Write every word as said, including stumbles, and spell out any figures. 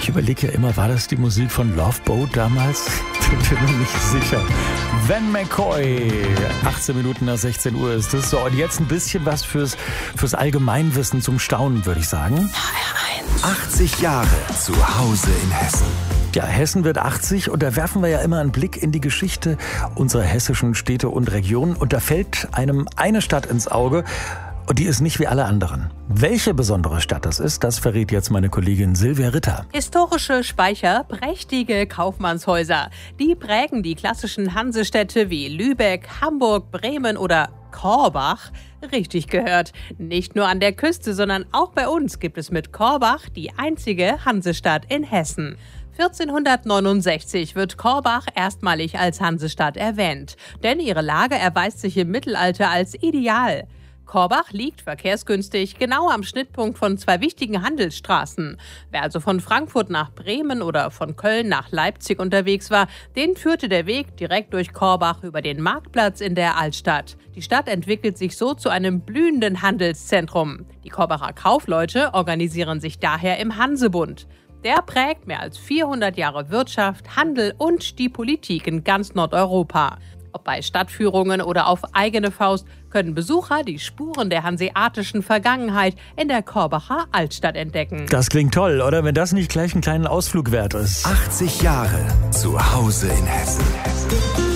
Ich überlege ja immer, war das die Musik von Love Boat damals? Bin mir nicht sicher. Van McCoy, achtzehn Minuten nach sechzehn Uhr ist das. So, und jetzt ein bisschen was fürs, fürs Allgemeinwissen zum Staunen, würde ich sagen. achtzig Jahre zu Hause in Hessen. Ja, Hessen wird achtzig und da werfen wir ja immer einen Blick in die Geschichte unserer hessischen Städte und Regionen. Und da fällt einem eine Stadt ins Auge. Und die ist nicht wie alle anderen. Welche besondere Stadt das ist, das verrät jetzt meine Kollegin Silvia Ritter. Historische Speicher, prächtige Kaufmannshäuser. Die prägen die klassischen Hansestädte wie Lübeck, Hamburg, Bremen oder Korbach. Richtig gehört. Nicht nur an der Küste, sondern auch bei uns gibt es mit Korbach die einzige Hansestadt in Hessen. vierzehnhundertneunundsechzig wird Korbach erstmalig als Hansestadt erwähnt. Denn ihre Lage erweist sich im Mittelalter als ideal. Korbach liegt verkehrsgünstig genau am Schnittpunkt von zwei wichtigen Handelsstraßen. Wer also von Frankfurt nach Bremen oder von Köln nach Leipzig unterwegs war, den führte der Weg direkt durch Korbach über den Marktplatz in der Altstadt. Die Stadt entwickelt sich so zu einem blühenden Handelszentrum. Die Korbacher Kaufleute organisieren sich daher im Hansebund. Der prägt mehr als vierhundert Jahre Wirtschaft, Handel und die Politik in ganz Nordeuropa. Ob bei Stadtführungen oder auf eigene Faust können Besucher die Spuren der hanseatischen Vergangenheit in der Korbacher Altstadt entdecken. Das klingt toll, oder? Wenn das nicht gleich einen kleinen Ausflug wert ist. achtzig Jahre zu Hause in Hessen.